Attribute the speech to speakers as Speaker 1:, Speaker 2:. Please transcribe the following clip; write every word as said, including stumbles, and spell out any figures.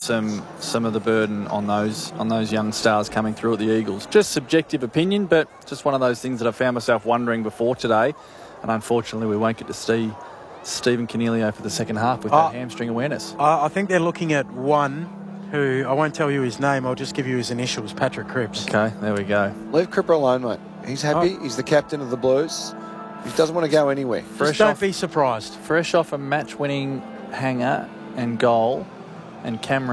Speaker 1: some some of the burden on those on those young stars coming through at the Eagles. Just subjective opinion, but just one of those things that I found myself wondering before today, and unfortunately we won't get to see Stephen Coniglio for the second half with
Speaker 2: uh,
Speaker 1: that hamstring awareness.
Speaker 2: Uh, I think they're looking at one who, I won't tell you his name, I'll just give you his initials, Patrick Cripps.
Speaker 1: Okay, there we go.
Speaker 3: Leave Cripper alone, mate. He's happy. Oh. He's the captain of the Blues. He doesn't want to go anywhere.
Speaker 2: Fresh just don't off, be surprised.
Speaker 1: Fresh off a match-winning hanger and goal, and Cameron